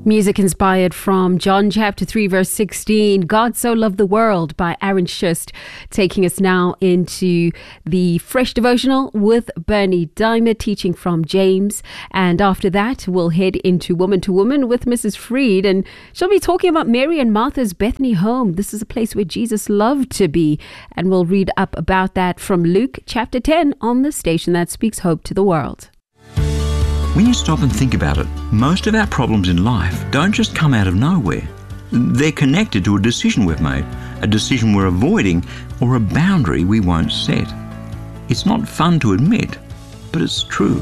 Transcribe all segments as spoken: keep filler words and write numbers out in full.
Music inspired from John chapter three verse sixteen, God So Loved the World by Aaron Shust, taking us now into the Fresh Devotional with Bernie Diamond, teaching from James. And after that, we'll head into Woman to Woman with Missus Freed, and she'll be talking about Mary and Martha's Bethany home. This is a place where Jesus loved to be, and we'll read up about that from Luke chapter ten on the station that speaks hope to the world. When you stop and think about it, most of our problems in life don't just come out of nowhere. They're connected to a decision we've made, a decision we're avoiding, or a boundary we won't set. It's not fun to admit, but it's true.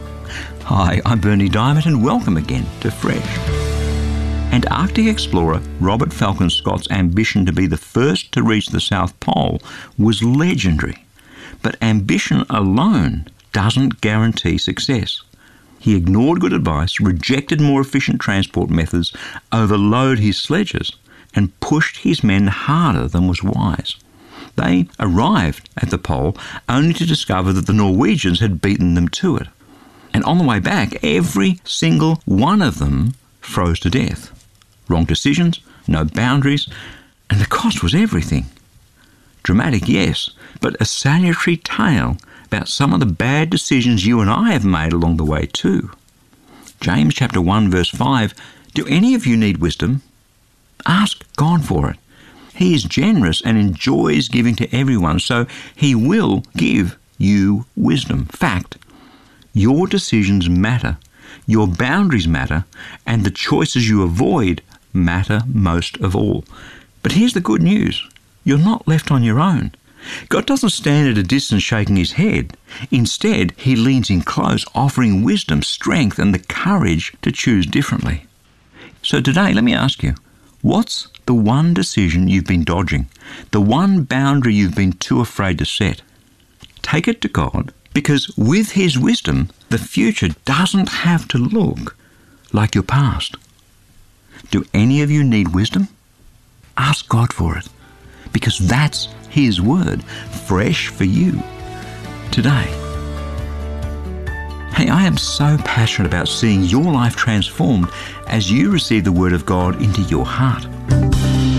Hi, I'm Bernie Diamond, and welcome again to Fresh. Antarctic explorer Robert Falcon Scott's ambition to be the first to reach the South Pole was legendary. But ambition alone doesn't guarantee success. He ignored good advice, rejected more efficient transport methods, overloaded his sledges, and pushed his men harder than was wise. They arrived at the pole only to discover that the Norwegians had beaten them to it. And on the way back, every single one of them froze to death. Wrong decisions, no boundaries, and the cost was everything. Dramatic, yes, but a salutary tale about some of the bad decisions you and I have made along the way too. James chapter one verse five, do any of you need wisdom? Ask God for it. He is generous and enjoys giving to everyone, so he will give you wisdom. Fact, your decisions matter, your boundaries matter, and the choices you avoid matter most of all. But here's the good news. You're not left on your own. God doesn't stand at a distance shaking his head. Instead, he leans in close, offering wisdom, strength, and the courage to choose differently. So today, let me ask you, what's the one decision you've been dodging? The one boundary you've been too afraid to set? Take it to God, because with his wisdom, the future doesn't have to look like your past. Do any of you need wisdom? Ask God for it, because that's his word, fresh for you today. Hey, I am so passionate about seeing your life transformed as you receive the word of God into your heart.